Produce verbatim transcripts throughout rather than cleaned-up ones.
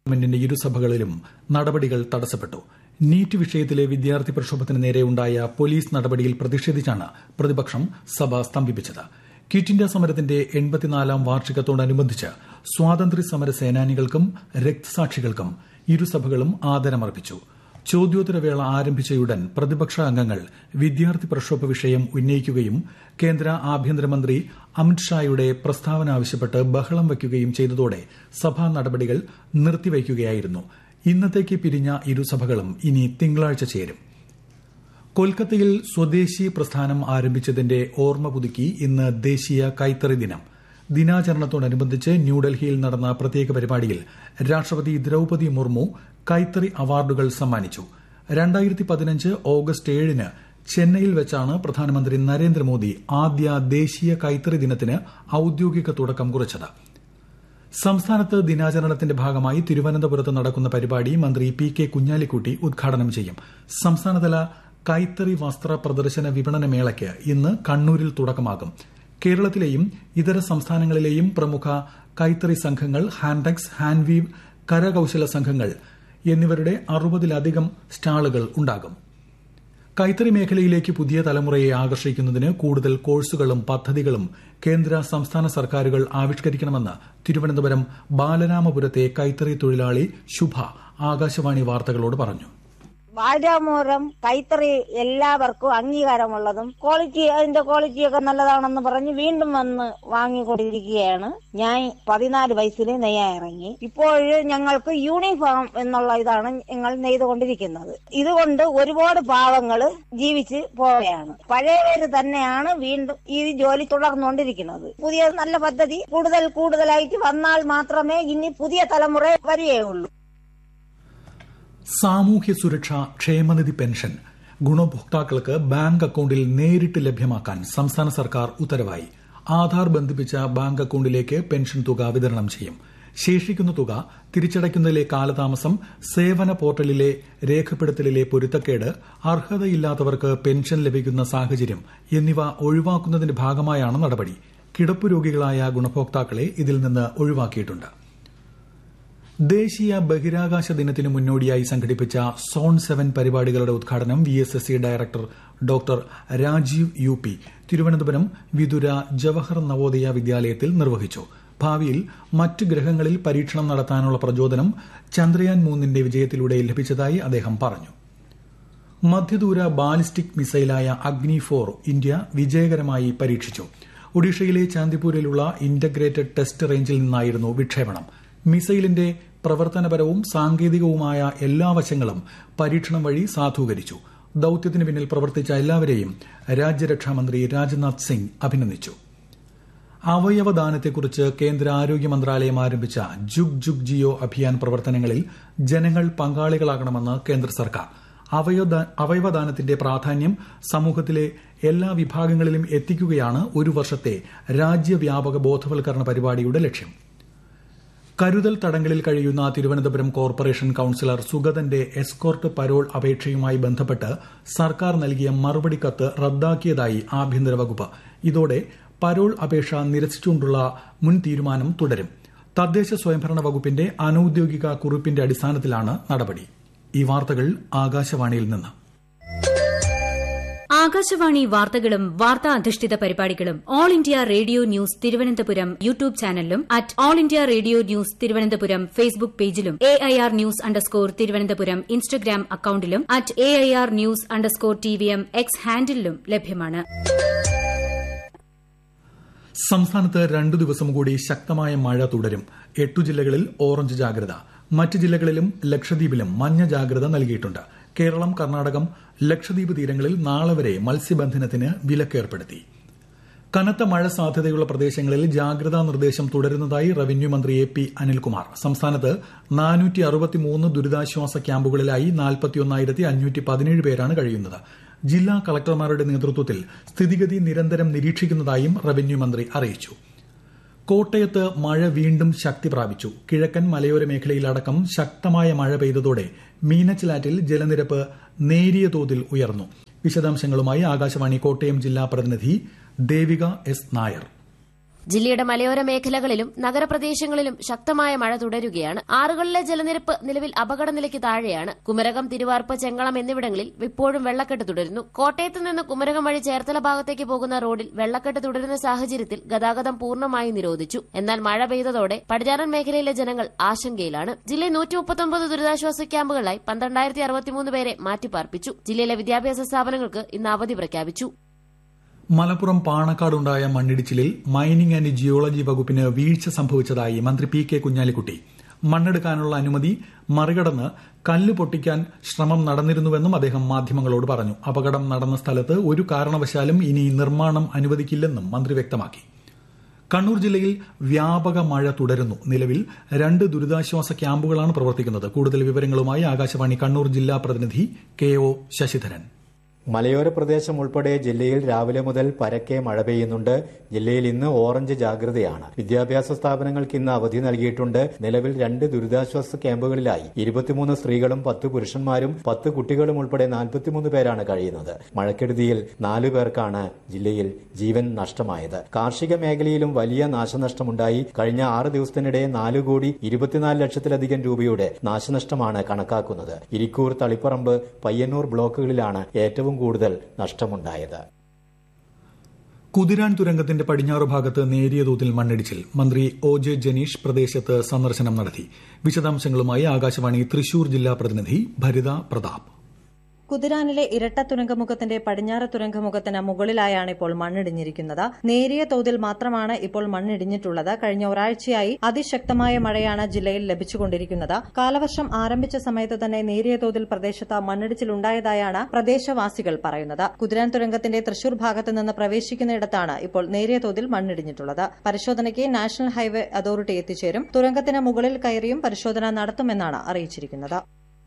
പാർലമെന്റിന്റെ ഇരുസഭകളിലും നടപടികൾ തടസ്സപ്പെട്ടു. നീറ്റ് വിഷയത്തിലെ വിദ്യാർത്ഥി പ്രക്ഷോഭത്തിന് നേരെയുണ്ടായ പോലീസ് നടപടിയിൽ പ്രതിഷേധിച്ചാണ് പ്രതിപക്ഷം സഭ സ്തംഭിപ്പിച്ചത്. ക്വിറ്റ് ഇന്ത്യ സമരത്തിന്റെ എൺപത്തിനാലാം വാർഷികത്തോടനുബന്ധിച്ച് സ്വാതന്ത്ര്യ സമര സേനാനികൾക്കും രക്തസാക്ഷികൾക്കും ഇരുസഭകളും ആദരമർപ്പിച്ചു. ചോദ്യോത്തരവേള ആരംഭിച്ചയുടൻ പ്രതിപക്ഷ അംഗങ്ങൾ വിദ്യാർത്ഥി പ്രക്ഷോഭ വിഷയം ഉന്നയിക്കുകയും കേന്ദ്ര ആഭ്യന്തരമന്ത്രി അമിത്ഷായുടെ പ്രസ്താവന ആവശ്യപ്പെട്ട് ബഹളം വയ്ക്കുകയും ചെയ്തതോടെ സഭാ നടപടികൾ നിർത്തിവയ്ക്കുകയായിരുന്നു. ഇന്നത്തേക്ക് പിരിഞ്ഞ ഇരുസഭകളും ഇനി തിങ്കളാഴ്ച ചേരും. കൊൽക്കത്തയിൽ സ്വദേശി പ്രസ്ഥാനം ആരംഭിച്ചതിന്റെ ഓർമ്മ പുതുക്കി ഇന്ന് ദേശീയ കൈത്തറി ദിനം. ദിനാചരണത്തോടനുബന്ധിച്ച് ന്യൂഡൽഹിയിൽ നടന്ന പ്രത്യേക പരിപാടിയിൽ രാഷ്ട്രപതി ദ്രൌപതി മുർമു കൈത്തറി അവാർഡുകൾ സമ്മാനിച്ചു. രണ്ടായിരത്തി പതിനഞ്ച് ഓഗസ്റ്റ് ഏഴിന് ചെന്നൈയിൽ വെച്ചാണ് പ്രധാനമന്ത്രി നരേന്ദ്രമോദി ആദ്യ ദേശീയ കൈത്തറി ദിനത്തിന് ഔദ്യോഗിക തുടക്കം കുറിച്ചത്. സംസ്ഥാനത്ത് ദിനാചരണത്തിന്റെ ഭാഗമായി തിരുവനന്തപുരത്ത് നടക്കുന്ന പരിപാടി മന്ത്രി പി കെ കുഞ്ഞാലിക്കുട്ടി ഉദ്ഘാടനം ചെയ്യും. സംസ്ഥാനതല കൈത്തറി വസ്ത്ര പ്രദർശന വിപണന മേളയ്ക്ക് ഇന്ന് കണ്ണൂരിൽ തുടക്കമാകും. കേരളത്തിലെയും ഇതര സംസ്ഥാനങ്ങളിലെയും പ്രമുഖ കൈത്തറി സംഘങ്ങൾ, ഹാൻടെക്സ്, ഹാൻഡ്വീവ്, കരകൌശല സംഘങ്ങൾ എന്നിവരുടെ അറുപതിലധികം സ്റ്റാളുകൾ ഉണ്ടാകും. കൈത്തറി മേഖലയിലേക്ക് പുതിയ തലമുറയെ ആകർഷിക്കുന്നതിന് കൂടുതൽ കോഴ്സുകളും പദ്ധതികളും കേന്ദ്ര സംസ്ഥാന സർക്കാരുകൾ ആവിഷ്കരിക്കണമെന്ന് തിരുവനന്തപുരം ബാലരാമപുരത്തെ കൈത്തറി തൊഴിലാളി ശുഭ ആകാശവാണി വാർത്തകളോട് പറഞ്ഞു. ബാലരാമപുരം കൈത്തറി എല്ലാവർക്കും അംഗീകാരമുള്ളതും ക്വാളിറ്റി അതിന്റെ ക്വാളിറ്റിയൊക്കെ നല്ലതാണെന്ന് പറഞ്ഞ് വീണ്ടും വന്ന് വാങ്ങിക്കൊണ്ടിരിക്കുകയാണ്. ഞാൻ പതിനാല് വയസ്സിൽ നെയ്യാൻ ഇറങ്ങി. ഇപ്പോൾ ഞങ്ങൾക്ക് യൂണിഫോം എന്നുള്ള ഇതാണ് ഞങ്ങൾ നെയ്തുകൊണ്ടിരിക്കുന്നത്. ഇതുകൊണ്ട് ഒരുപാട് പാവങ്ങൾ ജീവിച്ച് പോവുകയാണ്. പഴയവര് തന്നെയാണ് വീണ്ടും ഈ ജോലി തുടർന്നുകൊണ്ടിരിക്കുന്നത്. പുതിയ നല്ല പദ്ധതി കൂടുതൽ കൂടുതലായിട്ട് വന്നാൽ മാത്രമേ ഇനി പുതിയ തലമുറ വരികയുള്ളൂ. സാമൂഹ്യ സുരക്ഷ ക്ഷേമനിധി പെൻഷൻ ഗുണഭോക്താക്കൾക്ക് ബാങ്ക് അക്കൌണ്ടിൽ നേരിട്ട് ലഭ്യമാക്കാൻ സംസ്ഥാന സർക്കാർ ഉത്തരവായി. ആധാർ ബന്ധിപ്പിച്ച ബാങ്ക് അക്കൌണ്ടിലേക്ക് പെൻഷൻ തുക വിതരണം ചെയ്യും. ശേഷിക്കുന്ന തുക തിരിച്ചടയ്ക്കുന്നതിലെ കാലതാമസം, സേവന പോർട്ടലിലെ രേഖപ്പെടുത്തലിലെ പൊരുത്തക്കേട്, അർഹതയില്ലാത്തവർക്ക് പെൻഷൻ ലഭിക്കുന്ന സാഹചര്യം എന്നിവ ഒഴിവാക്കുന്നതിന്റെ ഭാഗമായാണ് നടപടി. കിടപ്പ് രോഗികളായ ഗുണഭോക്താക്കളെ ഇതിൽ നിന്ന് ഒഴിവാക്കിയിട്ടുണ്ട്. ദേശീയ ബഹിരാകാശ ദിനത്തിന് മുന്നോടിയായി സംഘടിപ്പിച്ച സോൺ സെവൻ പരിപാടികളുടെ ഉദ്ഘാടനം V S S C director doctor Rajeev U P Thiruvananthapuram Vithura Jawahar Navodaya വിദ്യാലയത്തിൽ നിർവഹിച്ചു. ഭാവിയിൽ മറ്റ് ഗ്രഹങ്ങളിൽ പരീക്ഷണം നടത്താനുള്ള പ്രചോദനം ചന്ദ്രയാൻ മൂന്നിന്റെ വിജയത്തിലൂടെ ലഭിച്ചതായി അദ്ദേഹം പറഞ്ഞു. മധ്യദൂര ബാലിസ്റ്റിക് മിസൈലായ അഗ്നി ഫോർ ഇന്ത്യ വിജയകരമായി പരീക്ഷിച്ചു. ഒഡീഷയിലെ ചാന്ദിപൂരിലുള്ള ഇന്റഗ്രേറ്റഡ് ടെസ്റ്റ് റേഞ്ചിൽ നിന്നായിരുന്നു വിക്ഷേപണം. മിസൈലിന്റെ പ്രവർത്തനപരവും സാങ്കേതികവുമായ എല്ലാ വശങ്ങളും പരീക്ഷണം വഴി സാധൂകരിച്ചു. ദൌത്യത്തിന് പിന്നിൽ പ്രവർത്തിച്ച എല്ലാവരെയും രാജ്യരക്ഷാമന്ത്രി രാജ്നാഥ് സിംഗ് അഭിനന്ദിച്ചു. അവയവദാനത്തെക്കുറിച്ച് കേന്ദ്ര ആരോഗ്യ മന്ത്രാലയം ആരംഭിച്ച ജുഗ് ജുഗ് ജിയോ അഭിയാൻ പ്രവർത്തനങ്ങളിൽ ജനങ്ങൾ പങ്കാളികളാകണമെന്ന് കേന്ദ്ര സർക്കാർ. അവയവദാനത്തിന്റെ പ്രാധാന്യം സമൂഹത്തിലെ എല്ലാ വിഭാഗങ്ങളിലും എത്തിക്കുകയാണ് ഒരു വർഷത്തെ രാജ്യവ്യാപക ബോധവൽക്കരണ പരിപാടിയുടെ ലക്ഷ്യം. കരുതൽ തടങ്കലിൽ കഴിയുന്ന Thiruvananthapuram corporation councillor സുഗതന്റെ escort parole അപേക്ഷയുമായി ബന്ധപ്പെട്ട് സർക്കാർ നൽകിയ മറുപടി കത്ത് റദ്ദാക്കിയതായി ആഭ്യന്തര വകുപ്പ്. ഇതോടെ പരോൾ അപേക്ഷ നിരസിച്ചുകൊണ്ടുള്ള മുൻ തീരുമാനം തുടരും. തദ്ദേശ സ്വയംഭരണ വകുപ്പിന്റെ അനൌദ്യോഗിക കുറിപ്പിന്റെ അടിസ്ഥാനത്തിലാണ് നടപടി. ഈ വാർത്തകൾ ആകാശവാണിയിൽ നിന്ന്. ആകാശവാണി വാർത്തകളും വാർത്താ അധിഷ്ഠിത പരിപാടികളും all India radio news Thiruvananthapuram YouTube ചാനലിലും at all India radio news Thiruvananthapuram Facebook പേജിലും A I R news underscore Thiruvananthapuram Instagram അക്കൌണ്ടിലും at A I R news underscore T V M X ഹാൻഡിലും ലഭ്യമാണ്. സംസ്ഥാനത്ത് രണ്ടു ദിവസം കൂടി ശക്തമായ മഴ തുടരും. എട്ടു ജില്ലകളിൽ ഓറഞ്ച് ജാഗ്രത. മറ്റ് ജില്ലകളിലും ലക്ഷദ്വീപിലും മഞ്ഞ ജാഗ്രത നൽകിയിട്ടുണ്ട്. കേരളം, കർണാടകം, ലക്ഷദ്വീപ് തീരങ്ങളിൽ നാളെ വരെ മത്സ്യബന്ധനത്തിന് വിലക്കേർപ്പെടുത്തി. കനത്ത മഴ സാധ്യതയുള്ള പ്രദേശങ്ങളിൽ ജാഗ്രതാ നിർദ്ദേശം തുടരുന്നതായി റവന്യൂ മന്ത്രി എ പി അനിൽകുമാർ. സംസ്ഥാനത്ത് നാനൂറ്റി അറുപത്തിമൂന്ന് ദുരിതാശ്വാസ ക്യാമ്പുകളിലായി നാൽപ്പത്തിയൊന്നായിരത്തി അഞ്ഞൂറ്റി പതിനേഴ് പേരാണ് കഴിയുന്നത്. ജില്ലാ കളക്ടർമാരുടെ നേതൃത്വത്തിൽ സ്ഥിതിഗതി നിരന്തരം നിരീക്ഷിക്കുന്നതായും റവന്യൂ മന്ത്രി അറിയിച്ചു. കോട്ടയത്ത് മഴ വീണ്ടും ശക്തി പ്രാപിച്ചു. കിഴക്കൻ മലയോര മേഖലയിലടക്കം ശക്തമായ മഴ പെയ്തതോടെ മീനച്ചിലാറ്റിൽ ജലനിരപ്പ് നേരിയ തോതിൽ ഉയർന്നു. വിശദാംശങ്ങളുമായി ആകാശവാണി കോട്ടയം ജില്ലാ പ്രതിനിധി ദേവിക എസ് നായർ. ജില്ലയുടെ മലയോര മേഖലകളിലും നഗരപ്രദേശങ്ങളിലും ശക്തമായ മഴ തുടരുകയാണ്. ആറുകളിലെ ജലനിരപ്പ് നിലവിൽ അപകടനിലയ്ക്ക് താഴെയാണ്. കുമരകം, തിരുവാർപ്പ്, ചെങ്ങളം എന്നിവിടങ്ങളിൽ ഇപ്പോഴും വെള്ളക്കെട്ട് തുടരുന്നു. കോട്ടയത്ത് നിന്ന് കുമരകം വഴി ചേർത്തല ഭാഗത്തേക്ക് പോകുന്ന റോഡിൽ വെള്ളക്കെട്ട് തുടരുന്ന സാഹചര്യത്തിൽ ഗതാഗതം പൂർണ്ണമായി നിരോധിച്ചു. എന്നാൽ മഴ പെയ്തതോടെ പടിഞ്ഞാറൻ മേഖലയിലെ ജനങ്ങൾ ആശങ്കയിലാണ്. ജില്ലയിൽ നൂറ്റി മുപ്പത്തൊമ്പത് ദുരിതാശ്വാസ ക്യാമ്പുകളായി പന്ത്രണ്ടായിരത്തി അറുപത്തിമൂന്ന് പേരെ മാറ്റിപ്പാർപ്പിച്ചു. ജില്ലയിലെ വിദ്യാഭ്യാസ സ്ഥാപനങ്ങൾക്ക് ഇന്ന് അവധി പ്രഖ്യാപിച്ചു. മലപ്പുറം പാണക്കാടുണ്ടായ മണ്ണിടിച്ചിലിൽ മൈനിംഗ് ആന്റ് ജിയോളജി വകുപ്പിന് വീഴ്ച സംഭവിച്ചതായി മന്ത്രി പി കെ കുഞ്ഞാലിക്കുട്ടി. മണ്ണെടുക്കാനുള്ള അനുമതി മറികടന്ന് കല്ല് പൊട്ടിക്കാൻ ശ്രമം നടന്നിരുന്നുവെന്നും അദ്ദേഹം മാധ്യമങ്ങളോട് പറഞ്ഞു. അപകടം നടന്ന സ്ഥലത്ത് ഒരു കാരണവശാലും ഇനി നിർമ്മാണം അനുവദിക്കില്ലെന്നും മന്ത്രി വ്യക്തമാക്കി. കണ്ണൂർ ജില്ലയിൽ വ്യാപക മഴ തുടരുന്നു. നിലവിൽ രണ്ട് ദുരിതാശ്വാസ ക്യാമ്പുകളാണ് പ്രവർത്തിക്കുന്നത്. കൂടുതൽ വിവരങ്ങളുമായി ആകാശവാണി കണ്ണൂർ ജില്ലാ പ്രതിനിധി കെ ഒ ശശിധരൻ. മലയോര പ്രദേശം ഉൾപ്പെടെ ജില്ലയിൽ രാവിലെ മുതൽ പരക്കെ മഴ പെയ്യുന്നുണ്ട്. ജില്ലയിൽ ഇന്ന് ഓറഞ്ച് ജാഗ്രതയാണ്. വിദ്യാഭ്യാസ സ്ഥാപനങ്ങൾക്ക് ഇന്ന് അവധി നൽകിയിട്ടുണ്ട്. നിലവിൽ രണ്ട് ദുരിതാശ്വാസ ക്യാമ്പുകളിലായി ഇരുപത്തിമൂന്ന് സ്ത്രീകളും പത്ത് പുരുഷന്മാരും പത്ത് കുട്ടികളും ഉൾപ്പെടെ നാൽപ്പത്തിമൂന്ന് പേരാണ് കഴിയുന്നത്. മഴക്കെടുതിയിൽ നാലു പേർക്കാണ് ജില്ലയിൽ ജീവൻ നഷ്ടമായത്. കാർഷിക മേഖലയിലും വലിയ നാശനഷ്ടമുണ്ടായി. കഴിഞ്ഞ ആറ് ദിവസത്തിനിടെ നാലു കോടി ഇരുപത്തിനാല് ലക്ഷത്തിലധികം രൂപയുടെ നാശനഷ്ടമാണ് കണക്കാക്കുന്നത്. ഇരിക്കൂർ, തളിപ്പറമ്പ്, പയ്യന്നൂർ ബ്ലോക്കുകളിലാണ് ഏറ്റവും കൂടുതൽ നഷ്ടമുണ്ടായത്. കുതിരാൻ തുരങ്കത്തിന്റെ പടിഞ്ഞാറ് ഭാഗത്ത് നേരിയ തോതിൽ മണ്ണിടിച്ചിൽ. മന്ത്രി ഒ ജെ ജനീഷ് പ്രദേശത്ത് സന്ദർശനം നടത്തി. വിശദാംശങ്ങളുമായി ആകാശവാണി തൃശൂർ ജില്ലാ പ്രതിനിധി ഭരിത പ്രതാപ്. കുതിരാനിലെ ഇരട്ട തുരങ്കമുഖത്തിന്റെ പടിഞ്ഞാറ് തുരങ്കമുഖത്തിന് മുകളിലായാണ് ഇപ്പോൾ മണ്ണിടിഞ്ഞിരിക്കുന്നത്. നേരിയ തോതിൽ മാത്രമാണ് ഇപ്പോൾ മണ്ണിടിഞ്ഞിട്ടുള്ളത്. കഴിഞ്ഞ ഒരാഴ്ചയായി അതിശക്തമായ മഴയാണ് ജില്ലയിൽ ലഭിച്ചുകൊണ്ടിരിക്കുന്നത്. കാലവർഷം ആരംഭിച്ച സമയത്ത് തന്നെ നേരിയ തോതിൽ പ്രദേശത്ത് മണ്ണിടിച്ചിലുണ്ടായതായാണ് പ്രദേശവാസികൾ പറയുന്നത്. കുതിരാൻ തുരങ്കത്തിന്റെ തൃശൂർ ഭാഗത്ത് നിന്ന് പ്രവേശിക്കുന്നയിടത്താണ് ഇപ്പോൾ നേരിയ തോതിൽ മണ്ണിടിഞ്ഞിട്ടുള്ളത്. പരിശോധനയ്ക്ക് നാഷണൽ ഹൈവേ അതോറിറ്റി എത്തിച്ചേരും. തുരങ്കത്തിന് മുകളിൽ കയറിയും പരിശോധന നടത്തുമെന്നാണ് അറിയിച്ചിരിക്കുന്നത്.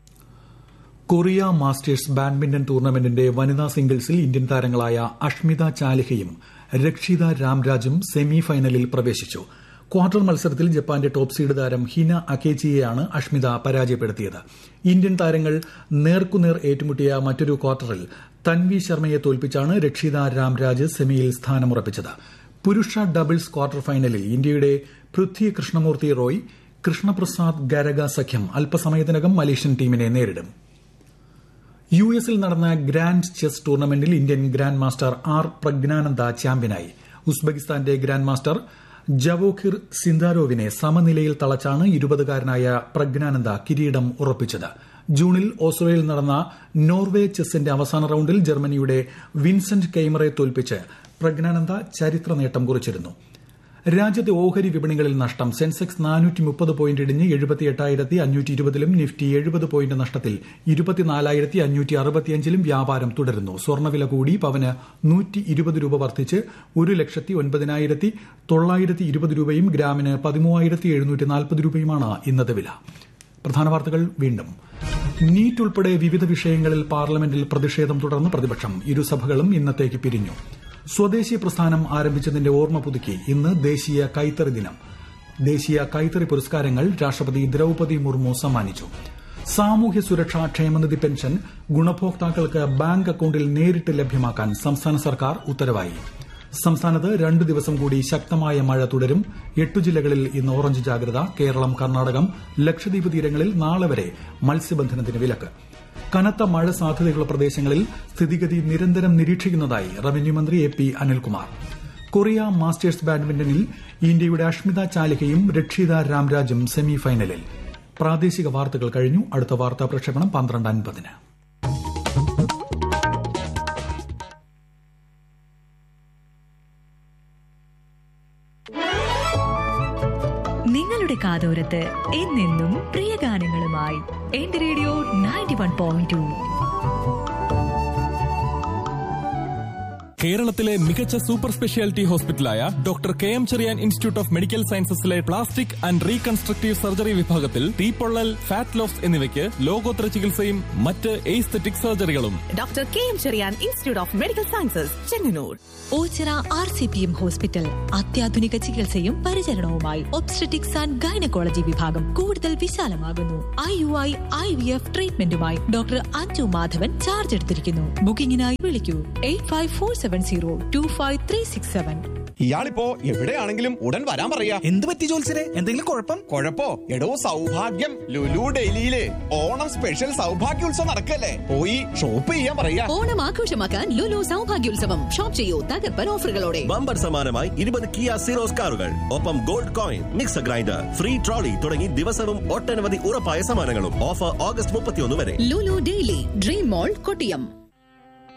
കൊറിയ മാസ്റ്റേഴ്സ് ബാഡ്മിന്റൺ ടൂർണമെന്റിന്റെ വനിതാ സിംഗിൾസിൽ ഇന്ത്യൻ താരങ്ങളായ അഷ്മിത ചാലിഹയും രക്ഷിത രാംരാജും സെമി ഫൈനലിൽ പ്രവേശിച്ചു. ക്വാർട്ടർ മത്സരത്തിൽ ജപ്പാന്റെ ടോപ്പ് സീഡ് താരം ഹിന അക്കേച്ചിയെയാണ് അഷ്മിത പരാജയപ്പെടുത്തിയത്. ഇന്ത്യൻ താരങ്ങൾ നേർക്കുനേർ ഏറ്റുമുട്ടിയ മറ്റൊരു ക്വാർട്ടറിൽ തൻവി ശർമ്മയെ തോൽപ്പിച്ചാണ് രക്ഷിത രാംരാജ് സെമിയിൽ സ്ഥാനമുറപ്പിച്ചത്. പുരുഷ ഡബിൾസ് ക്വാർട്ടർ ഫൈനലിൽ ഇന്ത്യയുടെ പൃഥ്വി കൃഷ്ണമൂർത്തി റോയ്, കൃഷ്ണപ്രസാദ് ഗരഗ സഖ്യം അല്പസമയത്തിനകം മലേഷ്യൻ ടീമിനെ നേരിടും. യു എസിൽ നടന്ന ഗ്രാൻഡ് ചെസ് ടൂർണമെന്റിൽ Indian grand master R Praggnanandhaa ചാമ്പ്യനായി. ഉസ്ബെക്കിസ്ഥാന്റെ grand master ജവോഖിർ സിന്ദാരോവിനെ സമനിലയിൽ തളച്ചാണ് ഇരുപതുകാരനായ പ്രജ്ഞാനന്ദ കിരീടം ഉറപ്പിച്ചത്. ജൂണിൽ ഓസ്ലോയിൽ നടന്ന നോർവേ ചെസ്സിന്റെ അവസാന റൌണ്ടിൽ ജർമ്മനിയുടെ വിൻസെന്റ് കെയ്മറെ തോൽപ്പിച്ച് പ്രജ്ഞാനന്ദ ചരിത്ര നേട്ടം കുറിച്ചിരുന്നു. രാജ്യത്തെ ഓഹരി വിപണികളിൽ നഷ്ടം. സെൻസെക്സ് നാനൂറ്റി മുപ്പത് പോയിന്റ് ഇടിഞ്ഞ് എഴുപത്തിയെട്ടായിരത്തി അഞ്ഞൂറ്റി ഇരുപതിലും നിഫ്റ്റി എഴുപത് പോയിന്റ് നഷ്ടത്തിൽ ഇരുപത്തിനാലായിരത്തി അഞ്ഞൂറ്റി അറുപത്തിയഞ്ചിലും വ്യാപാരം തുടരുന്നു. സ്വർണ്ണവില കൂടി പവന് നൂറ്റി ഇരുപത് രൂപ വർദ്ധിച്ച് ഒരു ലക്ഷത്തി ഒൻപതിനായിരത്തി തൊള്ളായിരത്തി ഇരുപത് രൂപയും ഗ്രാമിന് പതിമൂവായിരത്തി എഴുന്നൂറ്റി നാൽപ്പത് രൂപയുമാണ് ഇന്നത്തെ വില. പ്രധാന വാർത്തകൾ വീണ്ടും. നീറ്റ് ഉൾപ്പെടെ വിവിധ വിഷയങ്ങളിൽ പാർലമെന്റിൽ പ്രതിഷേധം തുടർന്ന് പ്രതിപക്ഷം. ഇരുസഭകളും ഇന്നത്തേക്ക് പിരിഞ്ഞു. സ്വദേശി പ്രസ്ഥാനം ആരംഭിച്ചതിന്റെ ഓർമ്മ പുതുക്കി ഇന്ന് ദേശീയ കൈത്തറി ദിനം. ദേശീയ കൈത്തറി പുരസ്കാരങ്ങൾ രാഷ്ട്രപതി ദ്രൌപദി മുർമു സമ്മാനിച്ചു. സാമൂഹ്യ സുരക്ഷാ ക്ഷേമനിധി പെൻഷൻ ഗുണഭോക്താക്കൾക്ക് ബാങ്ക് അക്കൌണ്ടിൽ നേരിട്ട് ലഭ്യമാക്കാൻ സംസ്ഥാന സർക്കാർ ഉത്തരവായി. സംസ്ഥാനത്ത് രണ്ടു ദിവസം കൂടി ശക്തമായ മഴ തുടരും. എട്ടു ജില്ലകളിൽ ഇന്ന് ഓറഞ്ച് ജാഗ്രത. കേരളം, കർണാടകം, ലക്ഷദ്വീപ് തീരങ്ങളിൽ നാളെ വരെ മത്സ്യബന്ധനത്തിന് വിലക്ക്. കനത്ത മഴ സാധ്യതയുള്ള പ്രദേശങ്ങളിൽ സ്ഥിതിഗതി നിരന്തരം നിരീക്ഷിക്കുന്നതായി റവന്യൂ മന്ത്രി A P Anilkumar. Korea masters ബാഡ്മിന്റണിൽ ഇന്ത്യയുടെ അഷ്മിത ചാലിഹയും രക്ഷിത രാംരാജും സെമി ഫൈനലിൽ. പ്രാദേശിക വാർത്തകൾ കഴിഞ്ഞു. അടുത്ത വാർത്താ പ്രക്ഷേപണം പന്ത്രണ്ട് അൻപതിന്. നിങ്ങളുടെ കാതോരത്ത് എന്നെന്നും പ്രിയ ഗാനങ്ങളുമായി എന്റെ radio ninety one point two. കേരളത്തിലെ മികച്ച super speciality ഹോസ്പിറ്റലായ doctor K M Cherian institute of medical സയൻസസിലെ plastic and reconstructive surgery വിഭാഗത്തിൽ തീപ്പൊള്ളൽ, ഫാറ്റ് ലോസ് എന്നിവയ്ക്ക് ലോകോത്തര ചികിത്സയും മറ്റ് aesthetic സർജറികളും. Doctor K M Cherian institute of medical sciences, Chengannur. Ochira R C P M hospital അത്യാധുനിക ചികിത്സയും പരിചരണവുമായി obstetrics and gynaecology വിഭാഗം കൂടുതൽ വിശാലമാകുന്നു. I U I I V F ട്രീറ്റ്മെന്റുമായി doctor Anju Madhavan charge എടുത്തിരിക്കുന്നു. ബുക്കിംഗിനായി വിളിക്കൂ eight five four seven zero to five three six seven. ഇയാളിപ്പോ എവിടെയാണെങ്കിലും ഉടൻ വരാൻ പറയാ. എന്ത് പറ്റി ജോത്സരെ? എന്തെങ്കിലും കുഴപ്പം? കുഴപ്പോ? എടോ സൗഭാഗ്യം ലുലു ഡൽഹിയിലെ ഓണം സ്പെഷ്യൽ സൗഭാഗ്യോത്സവം നടക്കല്ലേ, പോയി ഷോപ്പ് ചെയ്യാൻ പറയാ. ഓണം ആഘോഷമാക്കാൻ ലുലു സൗഭാഗ്യോത്സവം. ഷോപ്പ് ചെയ്യൂ തകർപ്പൻ ഓഫറുകളോടെ. ബമ്പർ സമ്മാനമായി ഇരുപത് കിയ സീറോസ് കാറുകൾ, ഒപ്പം gold coin, mixer grinder, free trolley തുടങ്ങി ദിവസവും ഒട്ടനവധി ഉറപ്പായ സമ്മാനങ്ങളും. ഓഫർ ഓഗസ്റ്റ് മുപ്പത്തിയൊന്ന് വരെ. ലുലു ഡെയിലി ഡ്രീം മോൾ കൊട്ടിയം.